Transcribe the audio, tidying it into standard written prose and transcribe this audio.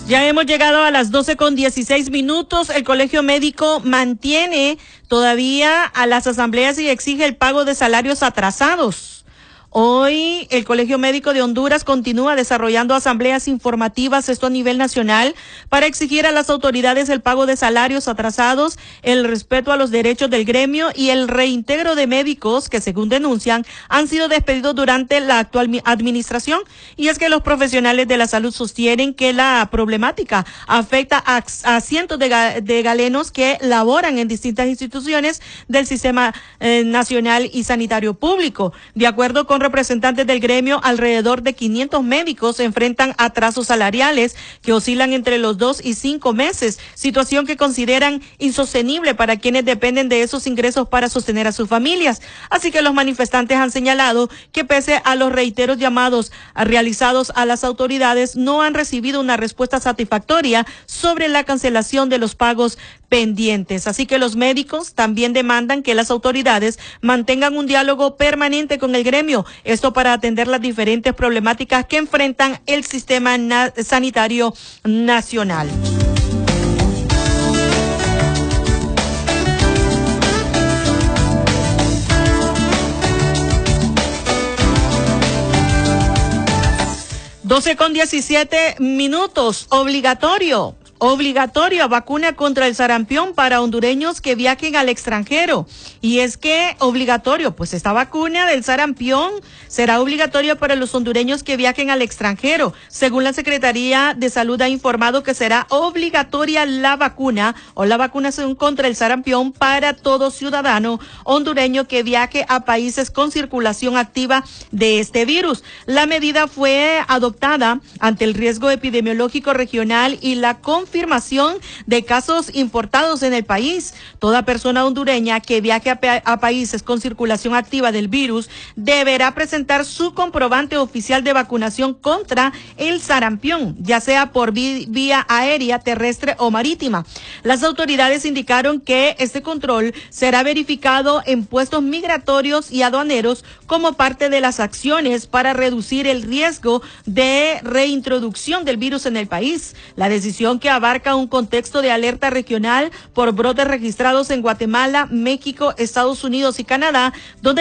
Ya hemos llegado a las 12:16. El Colegio Médico mantiene todavía a las asambleas y exige el pago de salarios atrasados. Hoy el Colegio Médico de Honduras continúa desarrollando asambleas informativas, esto a nivel nacional, para exigir a las autoridades el pago de salarios atrasados, el respeto a los derechos del gremio y el reintegro de médicos que, según denuncian, han sido despedidos durante la actual administración. Y es que los profesionales de la salud sostienen que la problemática afecta a cientos de galenos que laboran en distintas instituciones del sistema nacional y sanitario público. De acuerdo con representantes del gremio, alrededor de 500 médicos enfrentan atrasos salariales que oscilan entre los 2 y 5 meses, situación que consideran insostenible para quienes dependen de esos ingresos para sostener a sus familias. Así que los manifestantes han señalado que pese a los reiteros llamados realizados a las autoridades, no han recibido una respuesta satisfactoria sobre la cancelación de los pagos pendientes. Así que los médicos también demandan que las autoridades mantengan un diálogo permanente con el gremio, esto para atender las diferentes problemáticas que enfrentan el sistema sanitario nacional. $12:17. Obligatoria vacuna contra el sarampión para hondureños que viajen al extranjero. Y es que obligatorio, pues esta vacuna del sarampión será obligatoria para los hondureños que viajen al extranjero. Según la Secretaría de Salud ha informado que será obligatoria la vacuna o la vacunación contra el sarampión para todo ciudadano hondureño que viaje a países con circulación activa de este virus. La medida fue adoptada ante el riesgo epidemiológico regional y la confirmación de casos importados en el país. Toda persona hondureña que viaje a países con circulación activa del virus deberá presentar su comprobante oficial de vacunación contra el sarampión, ya sea por vía aérea, terrestre o marítima. Las autoridades indicaron que este control será verificado en puestos migratorios y aduaneros como parte de las acciones para reducir el riesgo de reintroducción del virus en el país. La decisión que abarca un contexto de alerta regional por brotes registrados en Guatemala, México, Estados Unidos y Canadá, donde